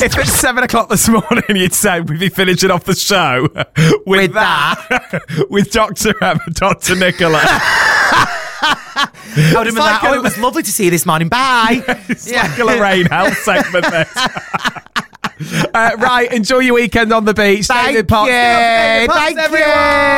If at 7 o'clock this morning you'd say we'd be finishing off the show with that, with Dr. Emma, Dr. Nicola. I would have been like, it was lovely to see you this morning. Bye. It's like a Lorraine health segment, this. Right, enjoy your weekend on the beach. Thank you. Thank you. Thank you.